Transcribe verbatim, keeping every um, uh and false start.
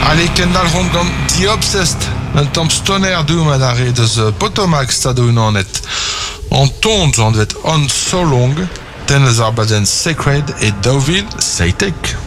Allez, Kendall rond gant The Obsessed, un tamm stoner doom a dare deus uh, Potomac stadoù nanet. An tont an vet on so long, ten eus ar baden Sacred et Deauville Seitek.